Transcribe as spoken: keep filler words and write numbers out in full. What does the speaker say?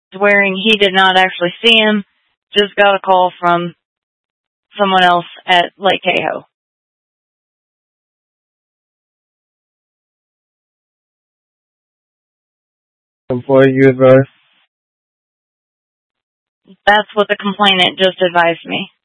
swearing he did not actually see him, just got a call from someone else at Lake Tahoe. Employee you advised? That's what the complainant just advised me.